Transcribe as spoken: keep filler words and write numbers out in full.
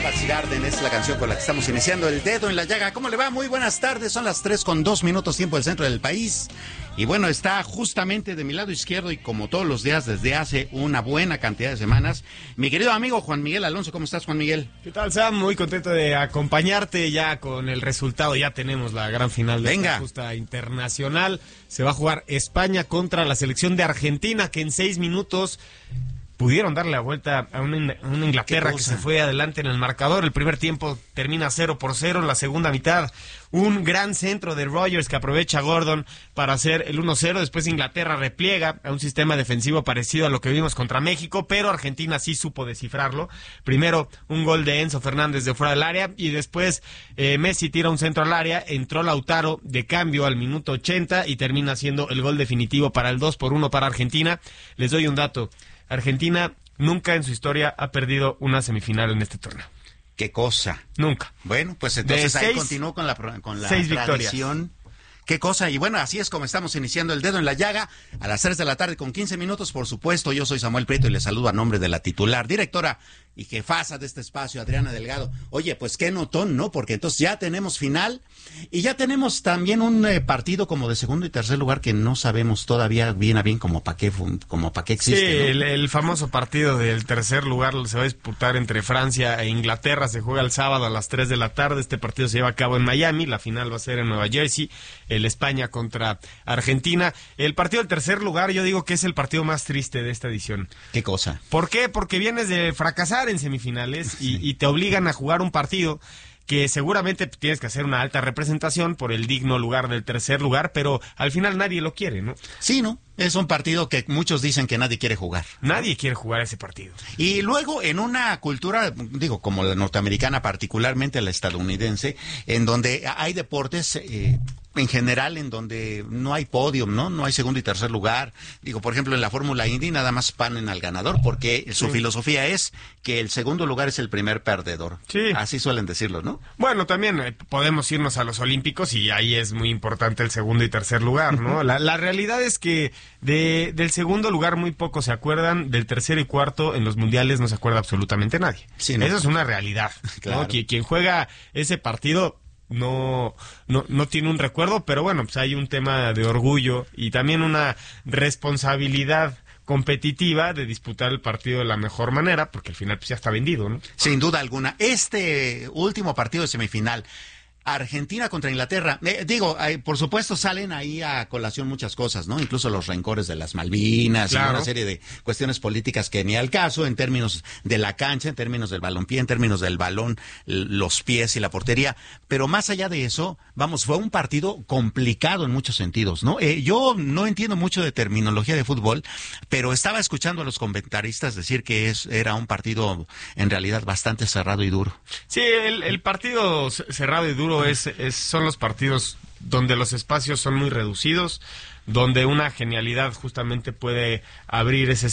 Patsy Garden es la canción con la que estamos iniciando El Dedo en la Llaga. ¿Cómo le va? Muy buenas tardes, son las tres con dos minutos tiempo del centro del país. Y bueno, está justamente de mi lado izquierdo y como todos los días desde hace una buena cantidad de semanas, mi querido amigo Juan Miguel Alonso. ¿Cómo estás, Juan Miguel? ¿Qué tal, Sam? Muy contento de acompañarte ya con el resultado. Ya tenemos la gran final de Venga. esta justa internacional. Se va a jugar España contra la selección de Argentina, que en seis minutos pudieron darle la vuelta a una, a una Inglaterra que se fue adelante en el marcador. El primer tiempo termina cero por cero, en la segunda mitad un gran centro de Rodgers que aprovecha a Gordon para hacer el uno cero. Después Inglaterra repliega a un sistema defensivo parecido a lo que vimos contra México, pero Argentina sí supo descifrarlo. Primero un gol de Enzo Fernández de fuera del área y después eh, Messi tira un centro al área, entró Lautaro de cambio al minuto ochenta y termina siendo el gol definitivo para el dos por uno para Argentina. Les doy un dato: Argentina nunca en su historia ha perdido una semifinal en este torneo. ¿Qué cosa? Nunca. Bueno, pues entonces De ahí seis, continúo con la, con la seis tradición. victorias. ¿Qué cosa? Y bueno, así es como estamos iniciando El Dedo en la Llaga a las tres de la tarde con quince minutos, por supuesto. Yo soy Samuel Prieto y les saludo a nombre de la titular, directora y jefaza de este espacio, Adriana Delgado. Oye, pues qué notón, ¿no? Porque entonces ya tenemos final y ya tenemos también un eh, partido como de segundo y tercer lugar que no sabemos todavía bien a bien como para qué, como para qué existe. Sí, ¿no? el, el famoso partido del tercer lugar se va a disputar entre Francia e Inglaterra. Se juega el sábado a las tres de la tarde. Este partido se lleva a cabo en Miami. La final va a ser en Nueva Jersey. El España contra Argentina. El partido del tercer lugar, yo digo que es el partido más triste de esta edición. ¿Qué cosa? ¿Por qué? Porque vienes de fracasar en semifinales y, y te obligan a jugar un partido que seguramente tienes que hacer una alta representación por el digno lugar del tercer lugar, pero al final nadie lo quiere, ¿no? Sí, ¿no? Es un partido que muchos dicen que nadie quiere jugar. Nadie quiere jugar ese partido. Y luego en una cultura, digo, como la norteamericana, particularmente la estadounidense, en donde hay deportes eh, en general en donde no hay podium, ¿no? No hay segundo y tercer lugar. Digo, por ejemplo, en la Fórmula Indy nada más panen al ganador porque su Sí. filosofía es que el segundo lugar es el primer perdedor. Sí. Así suelen decirlo, ¿no? Bueno, también eh, podemos irnos a los Olímpicos y ahí es muy importante el segundo y tercer lugar, ¿no? La, la realidad es que de, del segundo lugar muy pocos se acuerdan, del tercero y cuarto en los mundiales no se acuerda absolutamente nadie. Sí, ¿no? Eso es una realidad, ¿no? Claro. Quien, quien juega ese partido no, no, no tiene un recuerdo, pero bueno, pues hay un tema de orgullo y también una responsabilidad competitiva de disputar el partido de la mejor manera, porque al final pues ya está vendido, ¿no? Sin duda alguna. Este último partido de semifinal, Argentina contra Inglaterra, eh, digo, eh, por supuesto salen ahí a colación muchas cosas, ¿no? Incluso los rencores de las Malvinas, Claro. y una serie de cuestiones políticas que ni al caso en términos de la cancha, en términos del balompié, en términos del balón, los pies y la portería. Pero más allá de eso, vamos, fue un partido complicado en muchos sentidos, ¿no? Eh, yo no entiendo mucho de terminología de fútbol, pero estaba escuchando a los comentaristas decir que es, era un partido en realidad bastante cerrado y duro. Sí, el, el partido cerrado y duro es, es son los partidos donde los espacios son muy reducidos, donde una genialidad justamente puede abrir ese